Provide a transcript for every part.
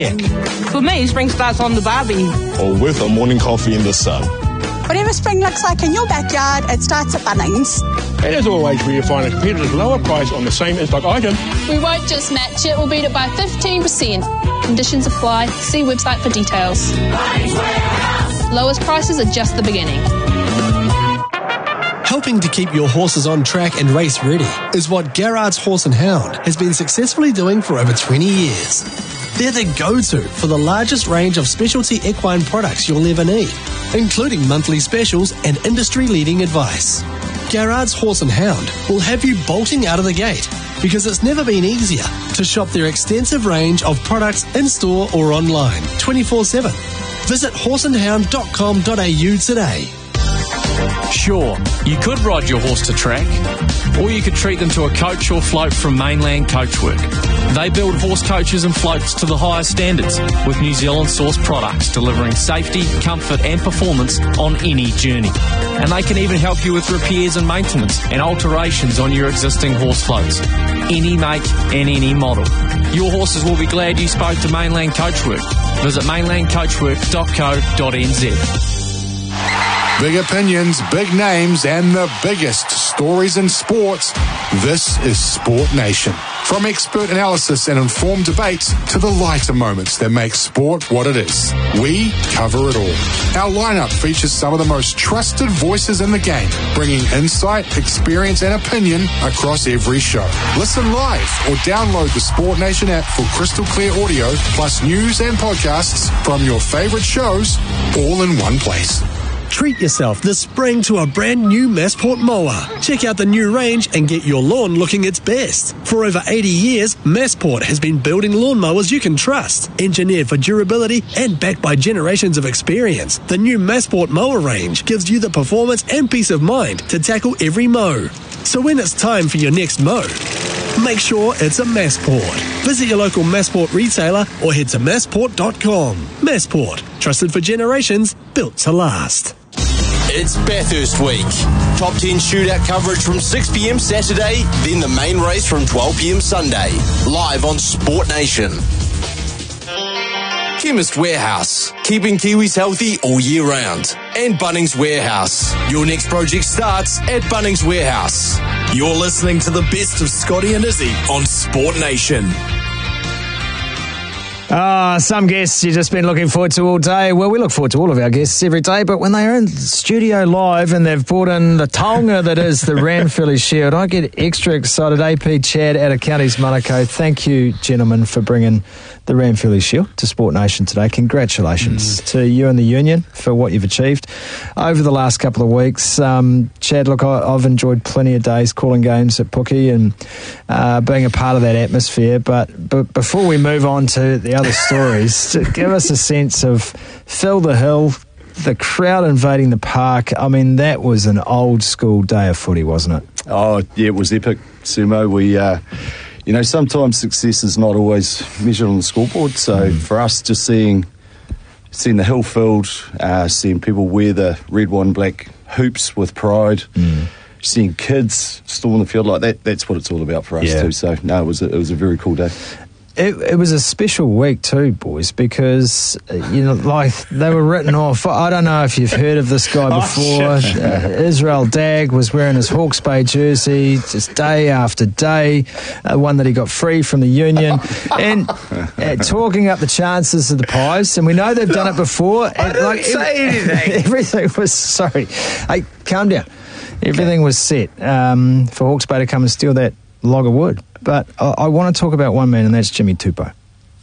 For me, spring starts on the barbie. Or with a morning coffee in the sun. Whatever spring looks like in your backyard, it starts at Bunnings. And as always, where you find a competitive lower price on the same in-stock item. We won't just match it, we'll beat it by 15%. Conditions apply. See website for details. Lowest prices are just the beginning. Helping to keep your horses on track and race ready is what Garrard's Horse and Hound has been successfully doing for over 20 years. They're the go-to for the largest range of specialty equine products you'll ever need, including monthly specials and industry-leading advice. Garrard's Horse and Hound will have you bolting out of the gate because it's never been easier to shop their extensive range of products in-store or online 24/7. Visit horseandhound.com.au today. Sure, you could ride your horse to track, or you could treat them to a coach or float from Mainland Coachwork. They build horse coaches and floats to the highest standards with New Zealand-sourced products delivering safety, comfort and performance on any journey. And they can even help you with repairs and maintenance and alterations on your existing horse floats. Any make and any model. Your horses will be glad you spoke to Mainland Coachwork. Visit mainlandcoachwork.co.nz. Big opinions, big names, and the biggest stories in sports. This is Sport Nation. From expert analysis and informed debates to the lighter moments that make sport what it is. We cover it all. Our lineup features some of the most trusted voices in the game, bringing insight, experience, and opinion across every show. Listen live or download the Sport Nation app for crystal clear audio, plus news and podcasts from your favorite shows, all in one place. Treat yourself this spring to a brand new Massport mower. Check out the new range and get your lawn looking its best. For over 80 years, Massport has been building lawnmowers you can trust. Engineered for durability and backed by generations of experience, the new Massport mower range gives you the performance and peace of mind to tackle every mow. So when it's time for your next mow, make sure it's a Massport. Visit your local Massport retailer or head to massport.com. Massport, trusted for generations, built to last. It's Bathurst Week. Top 10 shootout coverage from 6 p.m. Saturday, then the main race from 12 p.m. Sunday. Live on Sport Nation. Chemist Warehouse, keeping Kiwis healthy all year round. And Bunnings Warehouse. Your next project starts at Bunnings Warehouse. You're listening to the best of Scotty and Izzy on Sport Nation. Some guests you've just been looking forward to all day. Well, we look forward to all of our guests every day, but when they're in studio live and they've brought in the taonga that is the Ranfurly Shield, I get extra excited. AP Chad out of Counties Manukau, thank you, gentlemen, for bringing the Ranfurly Shield to Sport Nation today. Congratulations to you and the union for what you've achieved over the last couple of weeks. Chad, look, I've enjoyed plenty of days calling games at Pookie and being a part of that atmosphere, but before we move on to the other stories, to give us a sense of Phil the Hill, the crowd invading the park. I mean, that was an old school day of footy, wasn't it? Oh, yeah, it was epic, Sumo. We, sometimes success is not always measured on the scoreboard. So for us, just seeing the hill filled, seeing people wear the red, white and black hoops with pride, seeing kids storm the field like that, that's what it's all about for us too. So, no, it was a very cool day. It was a special week too, boys, because, like they were written off. I don't know if you've heard of this guy before. Israel Dagg was wearing his Hawke's Bay jersey just day after day, one that he got free from the union, and talking up the chances of the Pies. And we know they've done it before. I didn't say anything. Everything was, sorry. Hey, calm down. Everything was set for Hawke's Bay to come and steal that log of wood. But I want to talk about one man, and that's Jimmy Tupou.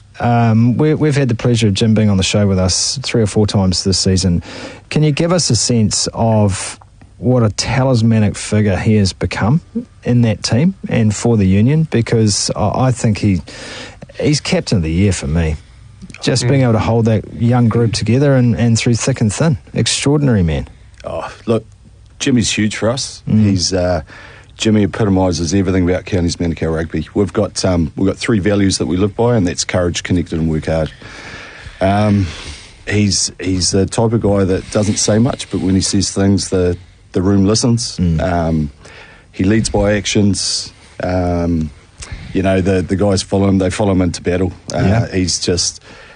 We've had the pleasure of Jim being on the show with us 3 or 4 times this season. Can you give us a sense of what a talismanic figure he has become in that team and for the union? Because I think he's captain of the year for me. Just being able to hold that young group together and through thick and thin. Extraordinary man. Oh, look, Jimmy's huge for us. Jimmy epitomises everything about Counties Manukau rugby. We've got 3 values that we live by, and that's courage, connected and work hard. He's the type of guy that doesn't say much, but when he says things, the room listens. He leads by actions. The guys follow him. They follow him into battle.